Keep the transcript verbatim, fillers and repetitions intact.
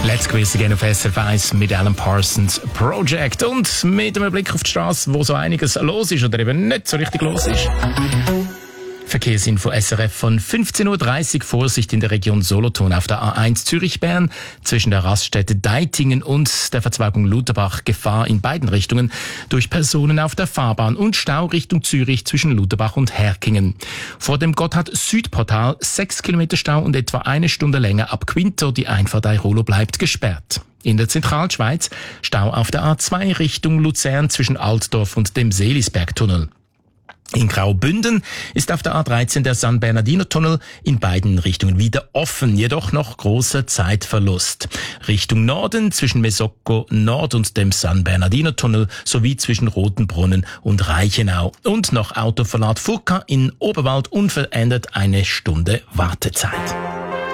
Let's Quiz Again auf S R F eins mit Alan Parsons Project und mit einem Blick auf die Straße, wo so einiges los ist oder eben nicht so richtig los ist. Verkehrsinfo S R F von fünfzehn Uhr dreißig. Vorsicht in der Region Solothurn auf der A eins Zürich-Bern zwischen der Raststätte Deitingen und der Verzweigung Lutherbach. Gefahr in beiden Richtungen durch Personen auf der Fahrbahn und Stau Richtung Zürich zwischen Lutherbach und Herkingen. Vor dem Gotthard-Südportal sechs Kilometer Stau und etwa eine Stunde länger ab Quinto. Die Einfahrt Airolo bleibt gesperrt. In der Zentralschweiz Stau auf der A zwei Richtung Luzern zwischen Altdorf und dem Seelisbergtunnel. In Graubünden ist auf der A dreizehn der San Bernardino Tunnel in beiden Richtungen wieder offen, jedoch noch großer Zeitverlust. Richtung Norden zwischen Mesocco Nord und dem San Bernardino Tunnel sowie zwischen Rotenbrunnen und Reichenau. Und noch Autoverlad Furka in Oberwald unverändert eine Stunde Wartezeit.